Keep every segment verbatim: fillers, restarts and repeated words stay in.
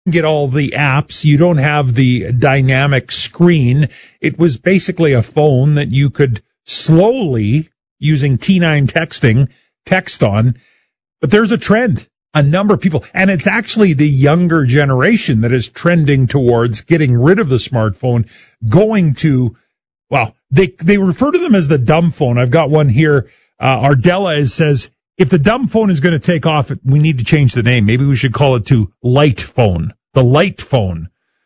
get all the apps. You don't have the dynamic screen. It was basically a phone that you could slowly, using T nine texting, text on. But there's a trend. A number of people, and it's actually the younger generation that is trending towards getting rid of the smartphone, going to, well, they they refer to them as the dumb phone. I've got one here. Uh, Ardella is, says, if the dumb phone is going to take off, we need to change the name. Maybe we should call it to light phone, the light phone.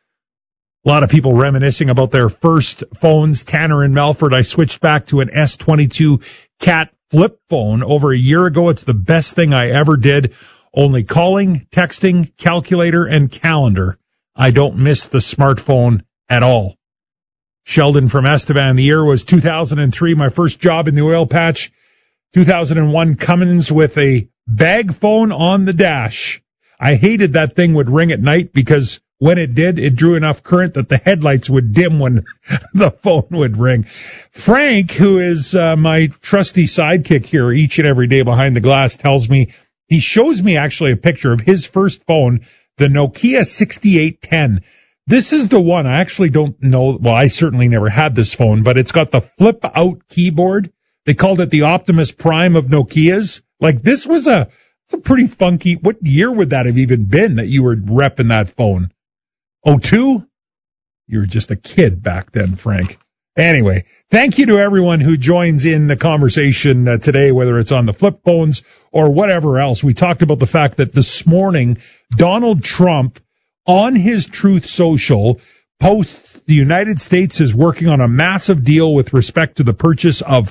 A lot of people reminiscing about their first phones. Tanner in Melford, I switched back to an S twenty-two Cat flip phone over a year ago. It's the best thing I ever did. Only calling, texting, calculator, and calendar. I don't miss the smartphone at all. Sheldon from Estevan, the year was two thousand three, my first job in the oil patch. two thousand one, Cummins with a bag phone on the dash. I hated that thing would ring at night because when it did, it drew enough current that the headlights would dim when the phone would ring. Frank, who is uh, my trusty sidekick here each and every day behind the glass, tells me, he shows me actually a picture of his first phone, the Nokia sixty-eight ten. This is the one. I actually don't know. Well, I certainly never had this phone, but it's got the flip out keyboard. They called it the Optimus Prime of Nokias. Like, this was a, it's a pretty funky, what year would that have even been that you were repping that phone? oh two? You were just a kid back then, Frank. Anyway, thank you to everyone who joins in the conversation uh, today, whether it's on the flip phones or whatever else. We talked about the fact that this morning, Donald Trump, on his Truth Social, posts the United States is working on a massive deal with respect to the purchase of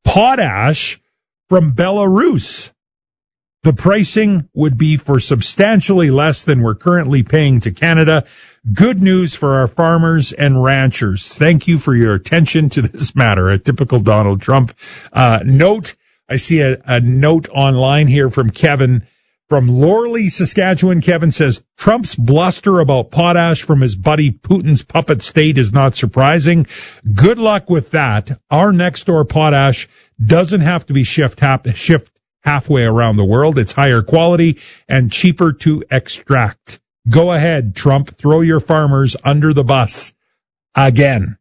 potash from Belarus. The pricing would be for substantially less than we're currently paying to Canada. Good news for our farmers and ranchers. Thank you for your attention to this matter. A typical Donald Trump uh, note. I see a, a note online here from Kevin from Lorley, Saskatchewan. Kevin says, Trump's bluster about potash from his buddy Putin's puppet state is not surprising. Good luck with that. Our next door potash doesn't have to be shipped hap- shipped halfway around the world. It's higher quality and cheaper to extract. Go ahead, Trump. Throw your farmers under the bus again.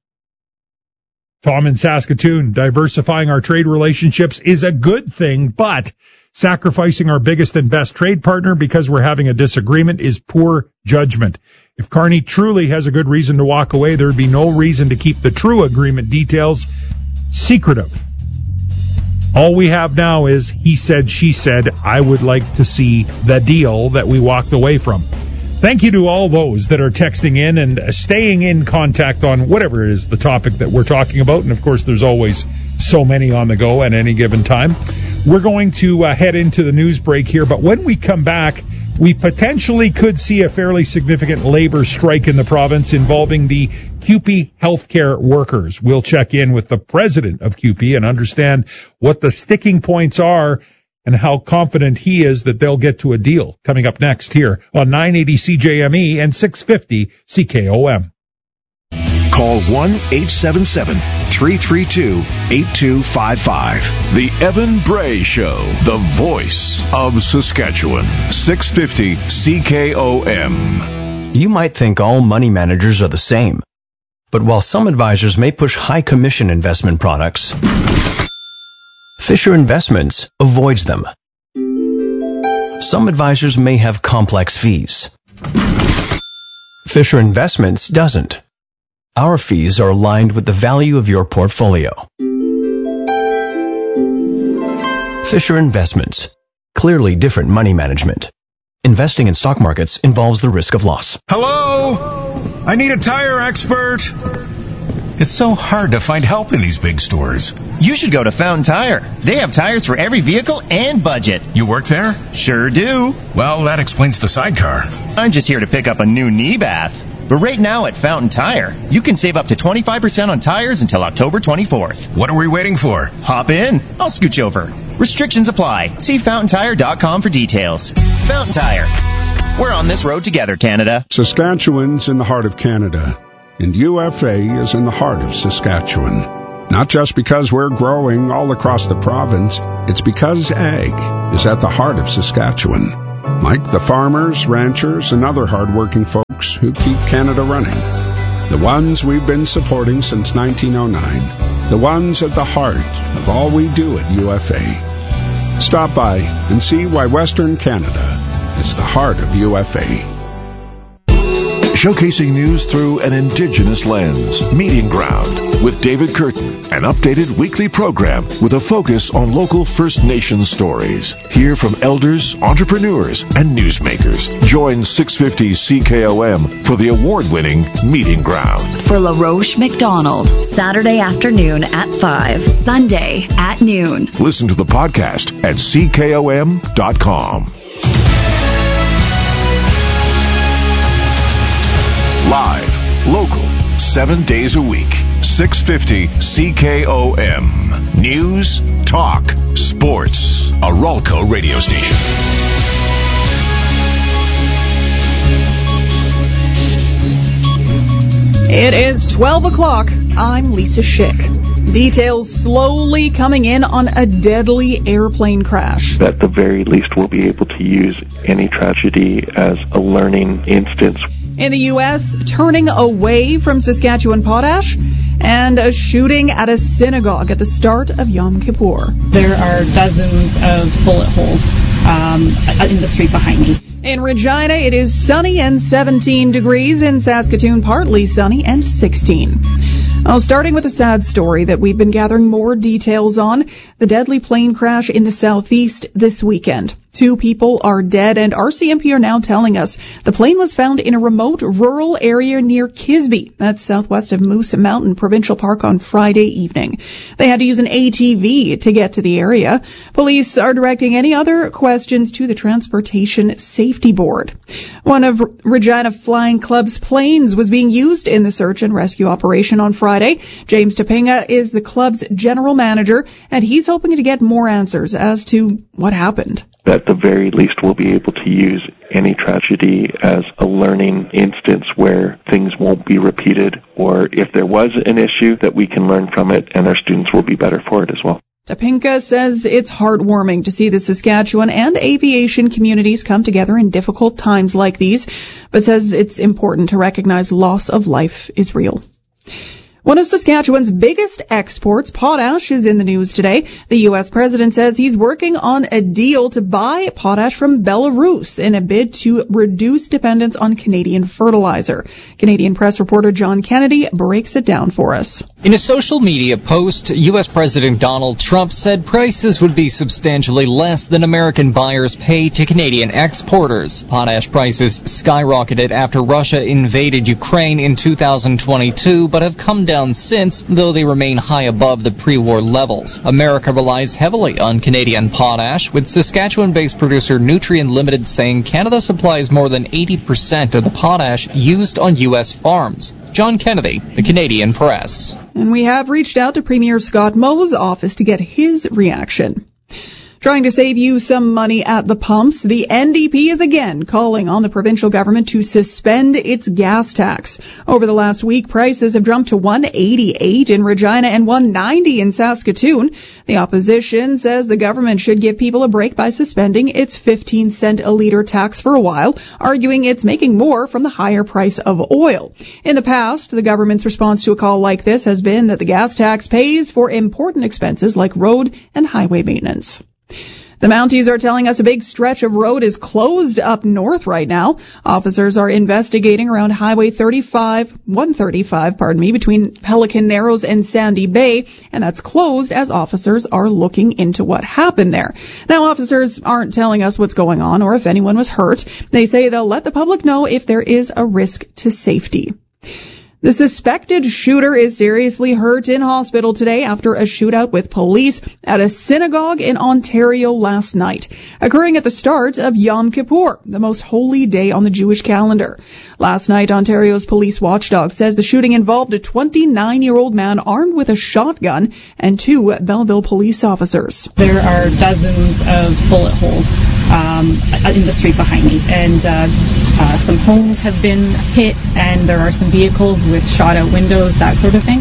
Tom in Saskatoon, diversifying our trade relationships is a good thing, but sacrificing our biggest and best trade partner because we're having a disagreement is poor judgment. If Carney truly has a good reason to walk away, there would be no reason to keep the true agreement details secretive. All we have now is he said, she said. I would like to see the deal that we walked away from. Thank you to all those that are texting in and staying in contact on whatever it is the topic that we're talking about. And, of course, there's always so many on the go at any given time. We're going to uh, head into the news break here. But when we come back, we potentially could see a fairly significant labor strike in the province involving the C U P E healthcare workers. We'll check in with the president of C U P E and understand what the sticking points are and how confident he is that they'll get to a deal. Coming up next here on nine eighty C J M E and six fifty C K O M. Call one eight seven seven, three three two, eight two five five. The Evan Bray Show, the voice of Saskatchewan. six fifty C K O M. You might think all money managers are the same. But while some advisors may push high commission investment products, Fisher Investments avoids them. Some advisors may have complex fees. Fisher Investments doesn't. Our fees are aligned with the value of your portfolio. Fisher Investments. Clearly different money management. Investing in stock markets involves the risk of loss. Hello? I need a tire expert. It's so hard to find help in these big stores. You should go to Fountain Tire. They have tires for every vehicle and budget. You work there? Sure do. Well, that explains the sidecar. I'm just here to pick up a new knee bath. But right now at Fountain Tire, you can save up to twenty-five percent on tires until October twenty-fourth. What are we waiting for? Hop in. I'll scooch over. Restrictions apply. See fountain tire dot com for details. Fountain Tire. We're on this road together, Canada. Saskatchewan's in the heart of Canada, and U F A is in the heart of Saskatchewan. Not just because we're growing all across the province, it's because ag is at the heart of Saskatchewan. like the farmers, ranchers, and other hardworking folks who keep Canada running. The ones we've been supporting since nineteen oh nine. The ones at the heart of all we do at U F A. Stop by and see why Western Canada is the heart of U F A. Showcasing news through an Indigenous lens. Meeting Ground with David Curtin, an updated weekly program with a focus on local First Nations stories. Hear from elders, entrepreneurs, and newsmakers. Join six fifty C K O M for the award-winning Meeting Ground. For LaRoche McDonald, Saturday afternoon at five, Sunday at noon. Listen to the podcast at C K O M dot com. Live, local, seven days a week. six fifty C K O M. News, talk, sports. A Ralco radio station. It is twelve o'clock. I'm Lisa Schick. Details slowly coming in on a deadly airplane crash. At the very least, we'll be able to use any tragedy as a learning instance. In the U S, turning away from Saskatchewan potash, and a shooting at a synagogue at the start of Yom Kippur. There are dozens of bullet holes um, in the street behind me. In Regina, it is sunny and seventeen degrees. In Saskatoon, partly sunny and sixteen. Well, starting with a sad story that we've been gathering more details on, the deadly plane crash in the southeast this weekend. Two people are dead, and R C M P are now telling us the plane was found in a remote rural area near Kisby, that's southwest of Moose Mountain Provincial Park, on Friday evening. They had to use an A T V to get to the area. Police are directing any other questions to the Transportation Safety Board. One of Regina Flying Club's planes was being used in the search and rescue operation on Friday. James Topinga is the club's general manager, and he's hoping to get more answers as to what happened. At the very least, we'll be able to use any tragedy as a learning instance where things won't be repeated, or if there was an issue, that we can learn from it and our students will be better for it as well. Topinka says it's heartwarming to see the Saskatchewan and aviation communities come together in difficult times like these, but says it's important to recognize loss of life is real. One of Saskatchewan's biggest exports, potash, is in the news today. The U S president says he's working on a deal to buy potash from Belarus in a bid to reduce dependence on Canadian fertilizer. Canadian press reporter John Kennedy breaks it down for us. In a social media post, U S President Donald Trump said prices would be substantially less than American buyers pay to Canadian exporters. Potash prices skyrocketed after Russia invaded Ukraine in two thousand twenty-two, but have come down since, though they remain high above the pre-war levels. America relies heavily on Canadian potash, with Saskatchewan-based producer Nutrien Limited saying Canada supplies more than eighty percent of the potash used on U S farms. John Kennedy, the Canadian Press. And we have reached out to Premier Scott Moe's office to get his reaction. Trying to save you some money at the pumps, the N D P is again calling on the provincial government to suspend its gas tax. Over the last week, prices have jumped to one eighty-eight in Regina and one ninety in Saskatoon. The opposition says the government should give people a break by suspending its fifteen cent a litre tax for a while, arguing it's making more from the higher price of oil. In the past, the government's response to a call like this has been that the gas tax pays for important expenses like road and highway maintenance. The Mounties are telling us a big stretch of road is closed up north right now. Officers are investigating around Highway thirty-five, one thirty-five, pardon me, between Pelican Narrows and Sandy Bay, and that's closed as officers are looking into what happened there. Now, officers aren't telling us what's going on or if anyone was hurt. They say they'll let the public know if there is a risk to safety. The suspected shooter is seriously hurt in hospital today after a shootout with police at a synagogue in Ontario last night, occurring at the start of Yom Kippur, the most holy day on the Jewish calendar. Last night, Ontario's police watchdog says the shooting involved a twenty-nine-year-old man armed with a shotgun and two Belleville police officers. There are dozens of bullet holes um, in the street behind me, and uh, uh, some homes have been hit, and there are some vehicles with shot out windows, that sort of thing.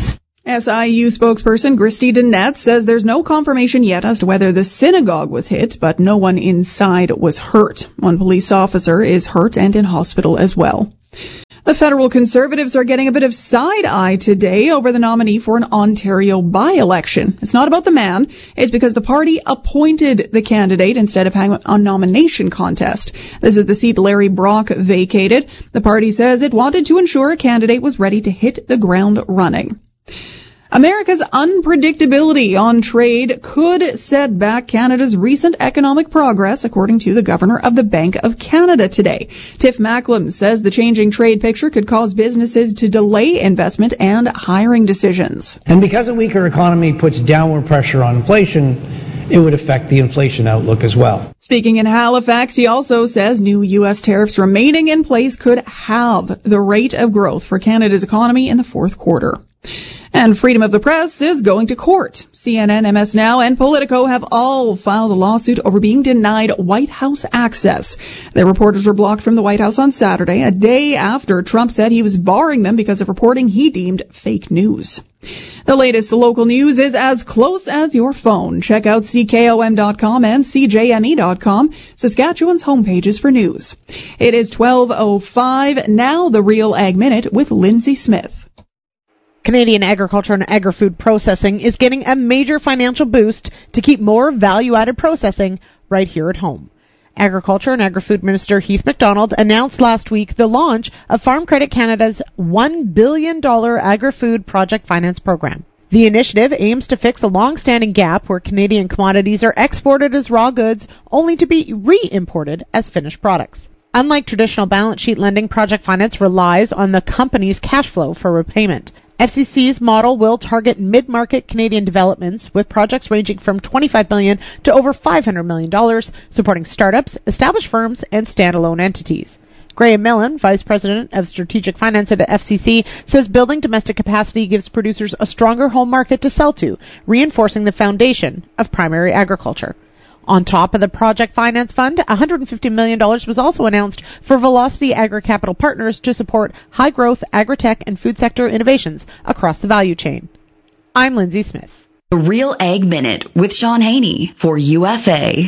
S I U spokesperson Christy Dennett says there's no confirmation yet as to whether the synagogue was hit, but no one inside was hurt. One police officer is hurt and in hospital as well. The federal Conservatives are getting a bit of side-eye today over the nominee for an Ontario by-election. It's not about the man. It's because the party appointed the candidate instead of having a nomination contest. This is the seat Larry Brock vacated. The party says it wanted to ensure a candidate was ready to hit the ground running. America's unpredictability on trade could set back Canada's recent economic progress, according to the Governor of the Bank of Canada today. Tiff Macklem says the changing trade picture could cause businesses to delay investment and hiring decisions. And because a weaker economy puts downward pressure on inflation, it would affect the inflation outlook as well. Speaking in Halifax, he also says new U S tariffs remaining in place could halve the rate of growth for Canada's economy in the fourth quarter. And freedom of the press is going to court. C N N, M S Now, and Politico have all filed a lawsuit over being denied White House access. Their reporters were blocked from the White House on Saturday, a day after Trump said he was barring them because of reporting he deemed fake news. The latest local news is as close as your phone. Check out C K O M dot com and C J M E dot com, Saskatchewan's homepages for news. It is twelve oh five. Now the Real Ag Minute with Lindsay Smith. Canadian agriculture and agri-food processing is getting a major financial boost to keep more value-added processing right here at home. Agriculture and Agri-Food Minister Heath MacDonald announced last week the launch of Farm Credit Canada's one billion dollars agri-food project finance program. The initiative aims to fix a long-standing gap where Canadian commodities are exported as raw goods only to be re-imported as finished products. Unlike traditional balance sheet lending, project finance relies on the company's cash flow for repayment. F C C's model will target mid-market Canadian developments with projects ranging from twenty-five million dollars to over five hundred million dollars, supporting startups, established firms, and standalone entities. Graham Millen, Vice President of Strategic Finance at F C C, says building domestic capacity gives producers a stronger home market to sell to, reinforcing the foundation of primary agriculture. On top of the Project Finance Fund, one hundred fifty million dollars was also announced for Velocity Agri-Capital Partners to support high-growth agri-tech and food sector innovations across the value chain. I'm Lindsay Smith. The Real Ag Minute with Sean Haney for U F A.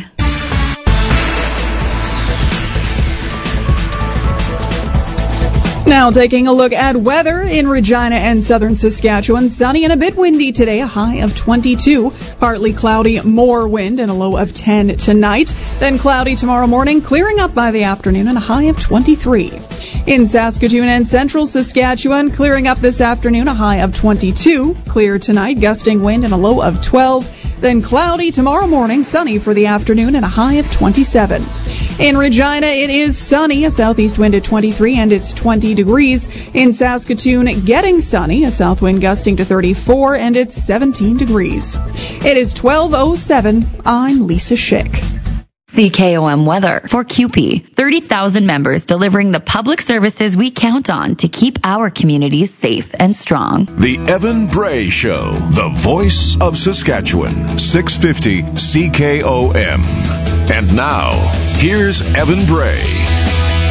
Now taking a look at weather in Regina and southern Saskatchewan. Sunny and a bit windy today, a high of twenty-two. Partly cloudy, more wind, and a low of ten tonight. Then cloudy tomorrow morning, clearing up by the afternoon, and a high of twenty-three. In Saskatoon and central Saskatchewan, clearing up this afternoon, a high of twenty-two. Clear tonight, gusting wind, and a low of twelve. Then cloudy tomorrow morning, sunny for the afternoon, and a high of twenty-seven. In Regina, it is sunny, a southeast wind at twenty-three, and it's twenty degrees. In Saskatoon, getting sunny, a south wind gusting to thirty-four, and it's seventeen degrees. It is twelve oh seven. I'm Lisa Schick. C K O M weather for C U P E. thirty thousand members delivering the public services we count on to keep our communities safe and strong. The Evan Bray Show, the voice of Saskatchewan, six fifty C K O M. And now, here's Evan Bray.